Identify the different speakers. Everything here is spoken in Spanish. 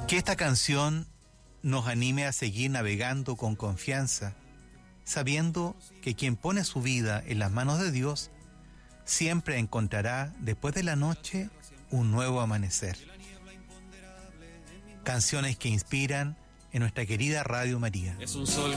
Speaker 1: Que esta canción nos anime a seguir navegando con confianza, sabiendo que quien pone su vida en las manos de Dios siempre encontrará después de la noche un nuevo amanecer. Canciones que inspiran en nuestra querida Radio María.
Speaker 2: Es un sol